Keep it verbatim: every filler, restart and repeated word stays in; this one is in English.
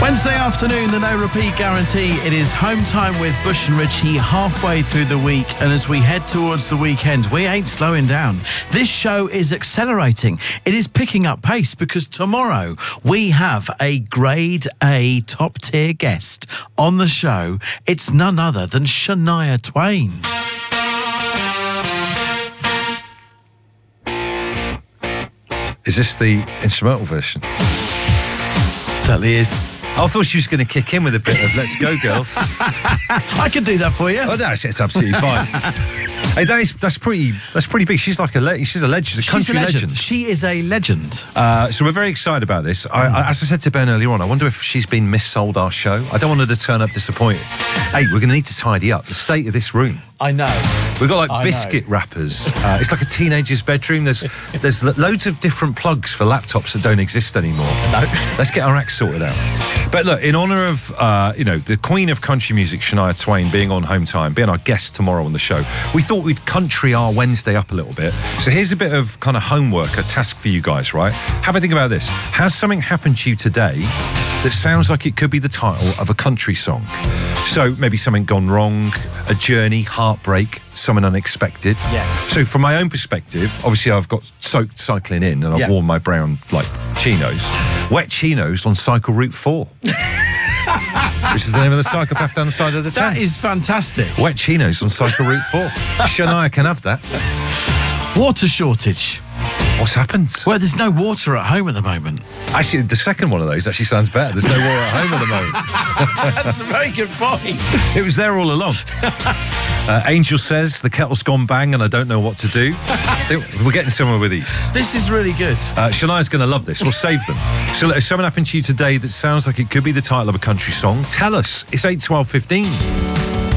Wednesday afternoon, the no repeat guarantee. It is home time with Bush and Richie halfway through the week, and as we head towards the weekend, we ain't slowing down. This show is accelerating. It is picking up pace because tomorrow we have a grade A top tier guest on the show. It's none other than Shania Twain. Is this the instrumental version? Certainly is. I thought she was going to kick in with a bit of "Let's Go, Girls." I can do that for you. Oh, no, it's, it's absolutely fine. Hey, that is, that's pretty. That's pretty big. She's like a. Le- she's a legend. She's a country She's a legend. legend. She is a legend. Uh, so we're very excited about this. I, I, as I said to Ben earlier on, I wonder if she's been missold our show. I don't want her to turn up disappointed. Hey, we're going to need to tidy up the state of this room. I know. We've got like I biscuit wrappers. Uh, it's like a teenager's bedroom. There's there's lo- loads of different plugs for laptops that don't exist anymore. No. Let's get our act sorted out. But look, in honour of uh, you know the Queen of Country Music, Shania Twain, being on Home Time, being our guest tomorrow on the show, we thought we'd country our Wednesday up a little bit. So here's a bit of kind of homework, a task for you guys, right? Have a think about this. Has something happened to you today that sounds like it could be the title of a country song? So maybe something gone wrong, a journey, heartbreak, something unexpected. Yes. So from my own perspective, obviously I've got soaked cycling in and I've Yeah. worn my brown like chinos. Wet chinos on Cycle Route four. Which is the name of the psychopath down the side of the That Thames. is fantastic. Wet chinos on Cycle Route four. Shania can have that. Water shortage. What's happened? Well, there's no water at home at the moment. Actually, the second one of those actually sounds better. There's no water at home at the moment. That's a very good point. It was there all along. Uh, Angel says, the kettle's gone bang and I don't know what to do. We're getting somewhere with these. This is really good. Uh, Shania's going to love this. We'll save them. So if something happened to you today that sounds like it could be the title of a country song, tell us. It's eight twelve fifteen.